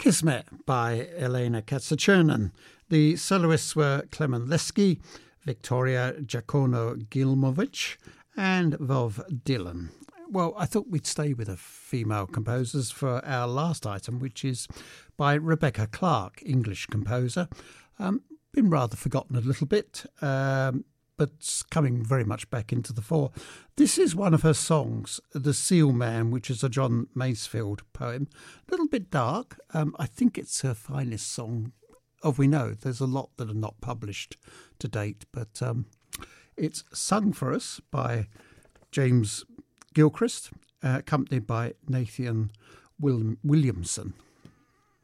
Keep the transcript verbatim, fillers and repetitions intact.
Kismet by Elena Katsachernan. The soloists were Klemen Lesky, Victoria Jakono-Gilmovich and Vov Dylan. Well, I thought we'd stay with the female composers for our last item, which is by Rebecca Clark, English composer. Um, been rather forgotten a little bit, um, but coming very much back into the fore. This is one of her songs, The Seal Man, which is a John Masefield poem. A little bit dark. Um, I think it's her finest song of we know. There's a lot that are not published to date, but um, it's sung for us by James Gilchrist, uh, accompanied by Nathan Wil- Williamson.